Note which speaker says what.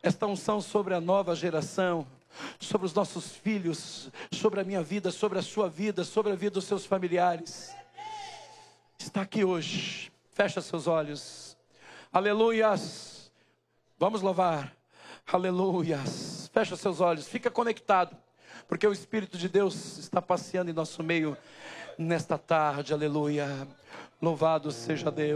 Speaker 1: esta unção sobre a nova geração, sobre os nossos filhos, sobre a minha vida, sobre a sua vida, sobre a vida dos seus familiares. Está aqui hoje. Fecha seus olhos. Aleluias. Vamos louvar. Aleluias. Fecha seus olhos. Fica conectado, porque o Espírito de Deus está passeando em nosso meio nesta tarde. Aleluia. Louvado seja Deus.